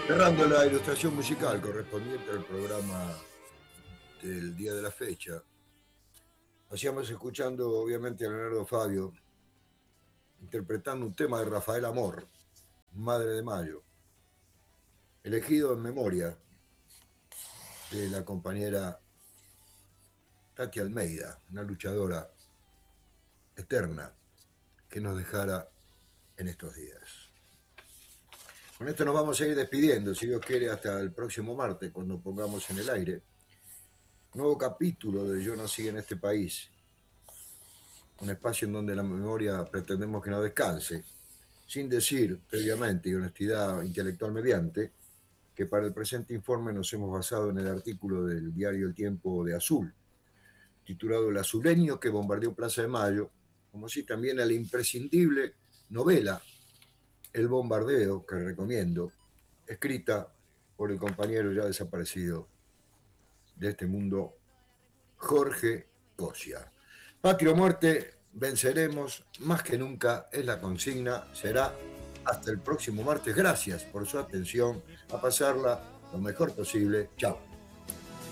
Cerrando la ilustración musical correspondiente al programa del día de la fecha, hacíamos escuchando obviamente a Leonardo Fabio interpretando un tema de Rafael Amor, Madre de Mayo, elegido en memoria de la compañera Tati Almeida, una luchadora eterna que nos dejara en estos días. Con esto nos vamos a ir despidiendo, si Dios quiere, hasta el próximo martes, cuando pongamos en el aire nuevo capítulo de Yo nací en este país, un espacio en donde la memoria pretendemos que no descanse, sin decir previamente y honestidad intelectual mediante, que para el presente informe nos hemos basado en el artículo del diario El Tiempo de Azul, titulado El azuleño que bombardeó Plaza de Mayo, como así también a la imprescindible novela El bombardeo, que recomiendo, escrita por el compañero ya desaparecido de este mundo, Jorge Cosia. Patria o muerte, venceremos, más que nunca es la consigna, será hasta el próximo martes. Gracias por su atención, a pasarla lo mejor posible. Chao.